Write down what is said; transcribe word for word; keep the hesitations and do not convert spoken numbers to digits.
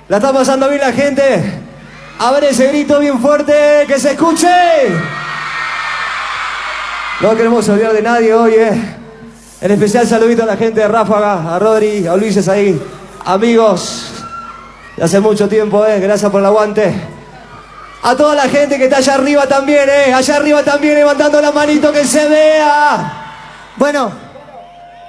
¿La está pasando bien la gente? A ver ese grito bien fuerte, que se escuche. No queremos olvidar de nadie hoy, eh. En especial saludito a la gente de Ráfaga, a Rodri, a Ulises ahí, amigos de hace mucho tiempo, eh. Gracias por el aguante. A toda la gente que está allá arriba también, eh. Allá arriba también, levantando la manito que se vea. Bueno.